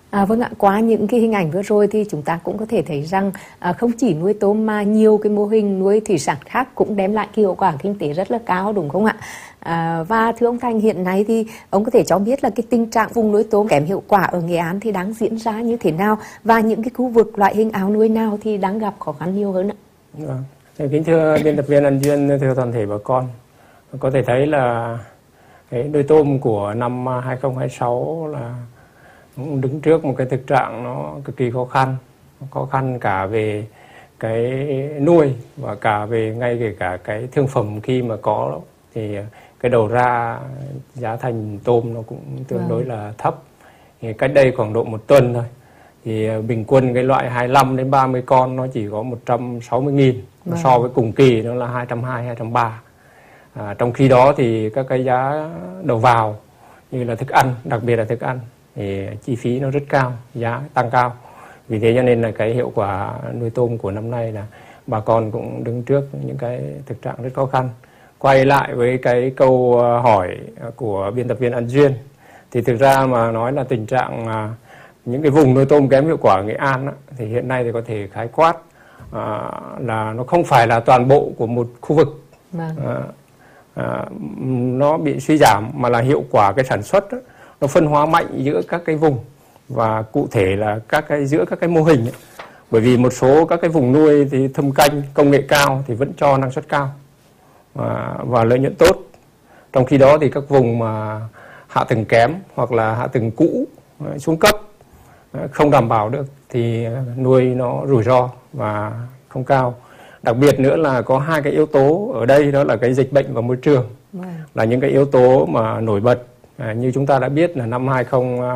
Vâng ạ, qua những cái hình ảnh vừa rồi thì chúng ta cũng có thể thấy rằng không chỉ nuôi tôm mà nhiều cái mô hình nuôi thủy sản khác cũng đem lại cái hiệu quả kinh tế rất là cao, đúng không ạ? Và thưa ông Thành, hiện nay thì ông có thể cho biết là cái tình trạng vùng nuôi tôm kém hiệu quả ở Nghệ An thì đang diễn ra như thế nào, và những cái khu vực loại hình ao nuôi nào thì đang gặp khó khăn nhiều hơn ạ? Kính thưa biên tập viên An Duyên, thưa toàn thể bà con, có thể thấy là cái nuôi tôm của năm 2026 là cũng đứng trước một cái thực trạng nó cực kỳ khó khăn cả về cái nuôi và cả về ngay kể cả cái thương phẩm. Khi mà có thì cái đầu ra giá thành tôm nó cũng tương đối là thấp. Thì cách đây khoảng độ 1 tuần thôi thì bình quân cái loại 25 đến 30 con nó chỉ có 160.000, so với cùng kỳ nó là 220, 230. Trong khi đó thì các cái giá đầu vào như là thức ăn, đặc biệt là thức ăn thì chi phí nó rất cao, giá tăng cao. Vì thế cho nên là cái hiệu quả nuôi tôm của năm nay là bà con cũng đứng trước những cái thực trạng rất khó khăn. Quay lại với cái câu hỏi của biên tập viên An Duyên thì thực ra mà nói là tình trạng những cái vùng nuôi tôm kém hiệu quả ở Nghệ An á, thì hiện nay thì có thể khái quát là nó không phải là toàn bộ của một khu vực nó bị suy giảm, mà là hiệu quả cái sản xuất đó, nó phân hóa mạnh giữa các cái vùng, và cụ thể là giữa các cái mô hình ấy. Bởi vì một số các cái vùng nuôi thì thâm canh công nghệ cao thì vẫn cho năng suất cao và lợi nhuận tốt, trong khi đó thì các vùng mà hạ tầng kém hoặc là hạ tầng cũ xuống cấp không đảm bảo được thì nuôi nó rủi ro và không cao. Đặc biệt nữa là có hai cái yếu tố ở đây, đó là cái dịch bệnh và môi trường, là những cái yếu tố mà nổi bật. Như chúng ta đã biết là năm 2022